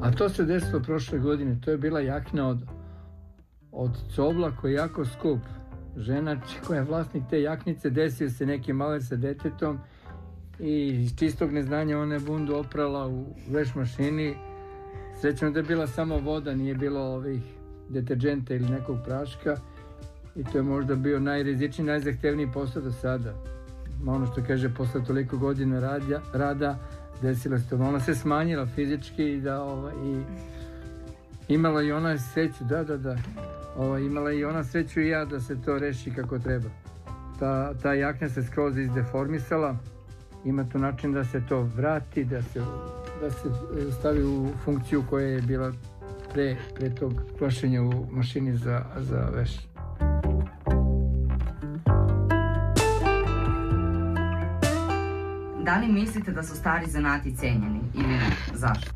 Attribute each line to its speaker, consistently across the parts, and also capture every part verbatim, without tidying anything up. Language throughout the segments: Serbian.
Speaker 1: A to se desilo prošle godine, to je bila jakna od, od Cobla koji je jako skup. Žena koja je vlasnik te jaknice, desio se neki maler sa detetom i iz čistog neznanja ona je bundu oprala u veš mašini. Srećno da je bila samo voda, nije bilo ovih deterđenta ili nekog praška i to je možda bio najrizičniji, najzahtevniji posao do sada. Ono što kaže, posle toliko godina radja, rada desila se to. Ona se smanjila fizički da, ova, i imala i ona sreću, da, da, da. Ova, imala i ona sreću i ja da se to reši kako treba. Ta, ta jakna se skroz izdeformisala, ima tu način da se to vrati, da se, da se stavi u funkciju koja je bila pre, pre tog klošenja u mašini za, za veš.
Speaker 2: Da li mislite da su stari zanati cenjeni ili zašto?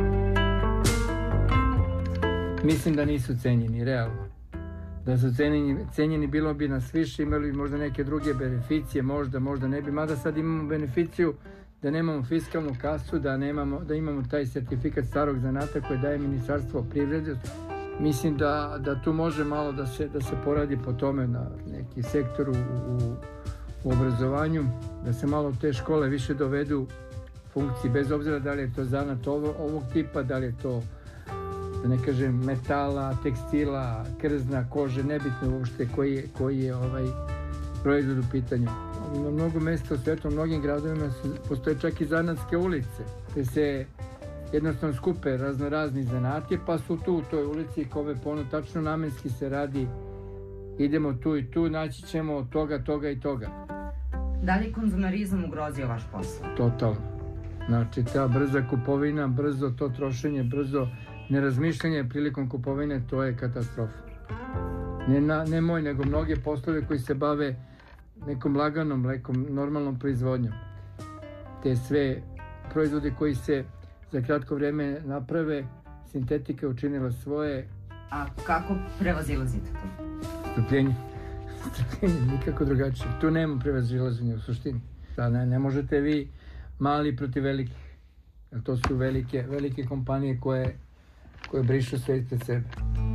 Speaker 1: Mislim da nisu cenjeni, realno. Da su cenjeni, cenjeni bilo bi nas više, imali bi možda neke druge beneficije, možda, možda ne bi. Mada sad imamo beneficiju da nemamo fiskalnu kasu, da, nemamo, da imamo taj sertifikat starog zanata koje daje Ministarstvo privrede. Mislim da, da tu može malo da se, da se poradi po tome na neki sektor u, u, u obrazovanju, da se malo te škole više dovedu funkciji, bez obzira da li je to zanat ovo, ovog tipa, da li je to, da ne kažem, metala, tekstila, krzna, kože, nebitno uopšte koji je, koji je ovaj proizvod u pitanju. Na mnogo mesta u svetu, u mnogim gradovima postoje čak i zanatske ulice, gde se jednostavno skupe razno razni zanati, pa su tu u toj ulici kome pono tačno namenski se radi, idemo tu i tu, naći ćemo toga, toga i toga.
Speaker 2: Da li je konzumerizam ugrozio vaš posao?
Speaker 1: Totalno. Znači, ta brza kupovina, brzo to trošenje, brzo nerazmišljanje prilikom kupovine, to je katastrofa. Ne, na, ne moj, nego mnoge poslove koji se bave nekom laganom, nekom normalnom proizvodnjom. Te sve proizvode koji se za kratko vreme naprave, sintetika učinila svoje.
Speaker 2: A kako prevazilazite to?
Speaker 1: Strpljenje. Strpljenje, nikako drugačije. Tu nema prevazilaženja u suštini. Da, ne, ne možete vi mali protiv velikih. Jer to su velike, velike kompanije koje, koje brišu sve ispred sebe.